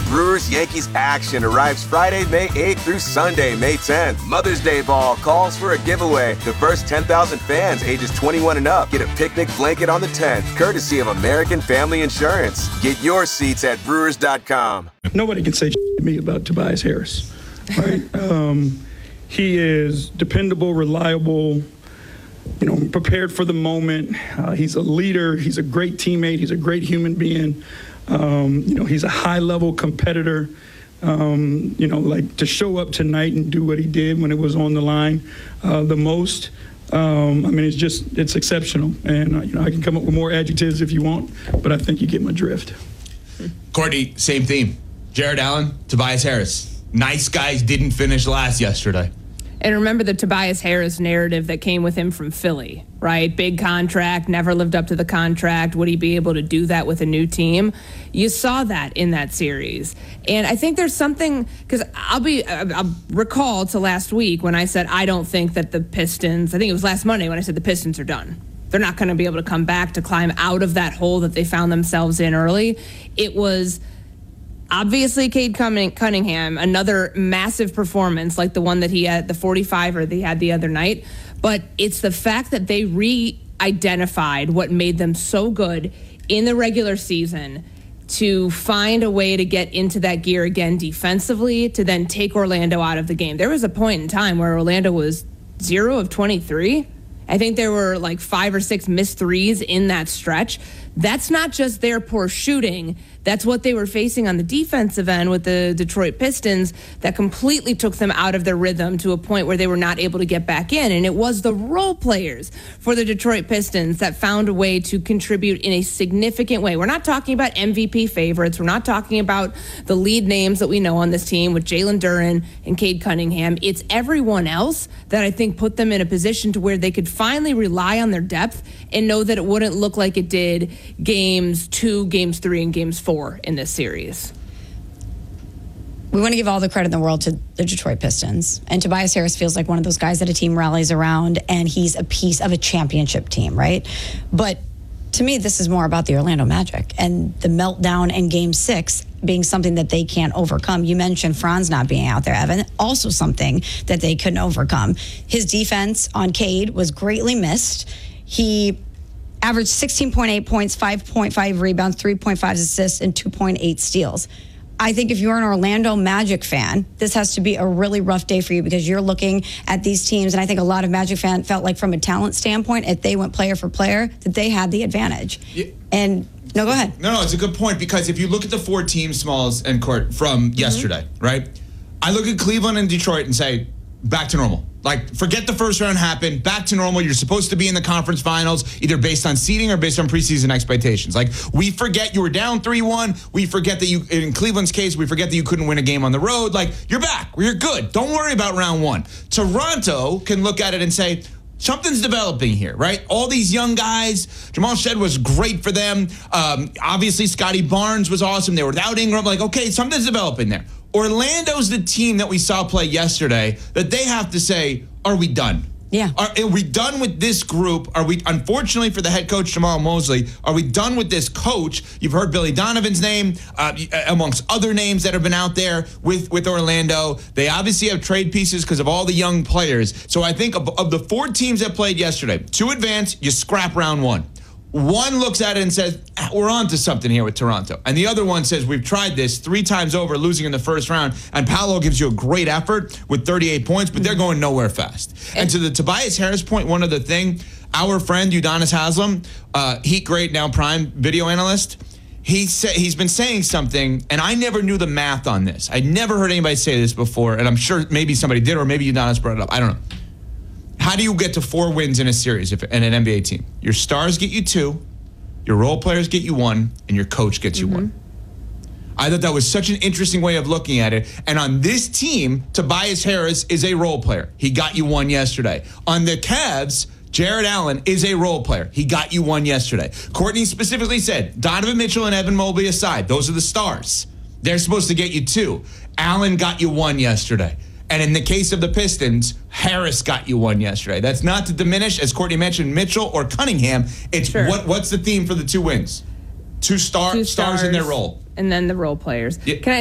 Brewers-Yankees action arrives Friday, May 8th through Sunday, May 10th. Mother's Day Ball calls for a giveaway. The first 10,000 fans ages 21 and up get a picnic blanket on the 10th, courtesy of American Family Insurance. Get your seats at Brewers.com. Nobody can say to me about Tobias Harris, right? He is dependable, reliable, prepared for the moment. He's a leader. He's a great teammate. He's a great human being. He's a high-level competitor. To show up tonight and do what he did when it was on the line the most. It's exceptional. And, I can come up with more adjectives if you want, but I think you get my drift. Courtney, same theme. Jared Allen, Tobias Harris. Nice guys didn't finish last yesterday. And remember the Tobias Harris narrative that came with him from Philly, right? Big contract, never lived up to the contract. Would he be able to do that with a new team? You saw that in that series. And I think there's something, because I'll recall to last week when I said I don't think that the Pistons, I think it was last Monday when I said the Pistons are done. They're not going to be able to come back to climb out of that hole that they found themselves in early. It was obviously Cade Cunningham, another massive performance like the one that he had, the 45er they had the other night. But it's the fact that they re-identified what made them so good in the regular season to find a way to get into that gear again defensively to then take Orlando out of the game. There was a point in time where Orlando was 0 of 23. I think there were like 5 or 6 missed threes in that stretch. That's not just their poor shooting. That's what they were facing on the defensive end with the Detroit Pistons that completely took them out of their rhythm to a point where they were not able to get back in. And it was the role players for the Detroit Pistons that found a way to contribute in a significant way. We're not talking about MVP favorites. We're not talking about the lead names that we know on this team with Jalen Duren and Cade Cunningham. It's everyone else that I think put them in a position to where they could finally rely on their depth and know that it wouldn't look like it did games 2, games 3, and games 4 in this series. We want to give all the credit in the world to the Detroit Pistons. And Tobias Harris feels like one of those guys that a team rallies around, and he's a piece of a championship team, right? But to me, this is more about the Orlando Magic and the meltdown in Game 6 being something that they can't overcome. You mentioned Franz not being out there, Evan. Also something that they couldn't overcome. His defense on Cade was greatly missed. He averaged 16.8 points, 5.5 rebounds, 3.5 assists, and 2.8 steals. I think if you're an Orlando Magic fan, this has to be a really rough day for you because you're looking at these teams, and I think a lot of Magic fans felt like from a talent standpoint, if they went player for player, that they had the advantage. Yeah. And, no, go ahead. No, it's a good point because if you look at the 4 teams, Smalls and Court, from yesterday, right? I look at Cleveland and Detroit and say, back to normal. Like, forget the first round happened. Back to normal. You're supposed to be in the conference finals, either based on seeding or based on preseason expectations. Like, we forget you were down 3-1. We forget that you, in Cleveland's case, we forget that you couldn't win a game on the road. Like, you're back. You're good. Don't worry about round 1. Toronto can look at it and say, something's developing here, right? All these young guys. Jamal Shead was great for them. Obviously, Scotty Barnes was awesome. They were without Ingram. Like, okay, something's developing there. Orlando's the team that we saw play yesterday that they have to say, are we done? Yeah. Are we done with this group? Are we, unfortunately for the head coach, Jamal Mosley, are we done with this coach? You've heard Billy Donovan's name, amongst other names that have been out there with Orlando. They obviously have trade pieces because of all the young players. So I think of the 4 teams that played yesterday, 2 advance, you scrap round 1. One looks at it and says, we're on to something here with Toronto. And the other one says, we've tried this 3 times over, losing in the first round. And Paolo gives you a great effort with 38 points, but they're going nowhere fast. And to the Tobias Harris point, one other thing, our friend Udonis Haslem, Heat great, now Prime video analyst, he's been saying something, and I never knew the math on this. I never heard anybody say this before, and I'm sure maybe somebody did, or maybe Udonis brought it up. I don't know. How do you get to 4 wins in a series in an NBA team? Your stars get you 2, your role players get you 1, and your coach gets you 1. I thought that was such an interesting way of looking at it. And on this team, Tobias Harris is a role player. He got you 1 yesterday. On the Cavs, Jared Allen is a role player. He got you 1 yesterday. Courtney specifically said, Donovan Mitchell and Evan Mobley aside, those are the stars. They're supposed to get you 2. Allen got you 1 yesterday. And in the case of the Pistons, Harris got you 1 yesterday. That's not to diminish, as Courtney mentioned, Mitchell or Cunningham. It's sure. What's the theme for the 2 wins? Two stars in their role. And then the role players. Yeah. Can I